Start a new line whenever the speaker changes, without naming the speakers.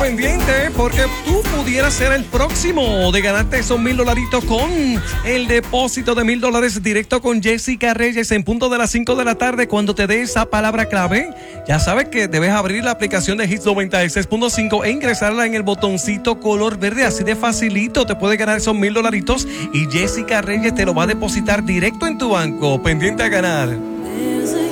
pendiente porque tú pudieras ser el próximo de ganarte esos $1,000 con el depósito de $1,000 directo con Jessica Reyes en punto de las 5 de la tarde. Cuando te dé esa palabra clave, ya sabes que debes abrir la aplicación de Hits 96.5 e ingresarla en el botoncito color verde. Así de facilito te puedes ganar esos $1,000 y Jessica Reyes te lo va a depositar directo en tu banco. Pendiente a ganar.